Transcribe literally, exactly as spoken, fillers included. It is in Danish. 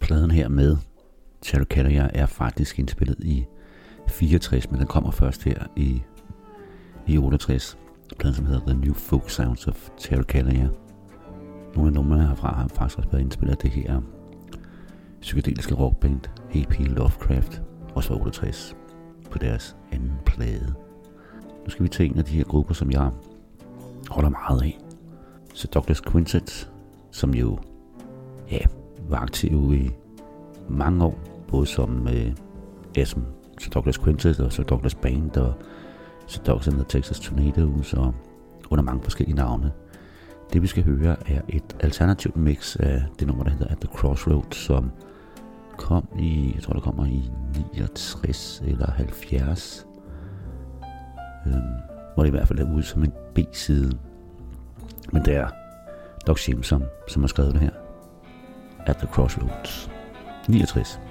Pladen her med Terry Callier er faktisk indspillet i fireogtres, men den kommer først her i, i otteogtres. Pladen, som hedder The New Folk Sounds of Terry Callier. Nogle af numrene herfra har faktisk også været indspillet af det her psykedeliske rockband H P Lovecraft, også fra otteogtres, på deres anden plade. Nu skal vi til en af de her grupper, som jeg holder meget af. Så Douglas Quintet, som jo ja, var aktiv i mange år, både som øh, ja, som Sir Douglas Quintet og Sir Douglas Band og Sir Douglas and the Texas Tornadoes og under mange forskellige navne. Det vi skal høre er et alternativt mix af det nummer, der hedder At the Crossroads, som kom i, jeg tror det kommer i niogtres eller halvfjerds, øhm, hvor det i hvert fald er ude som en B-side. Men det er Doug Simson, som har skrevet det her. At the Crossroads. niogtres.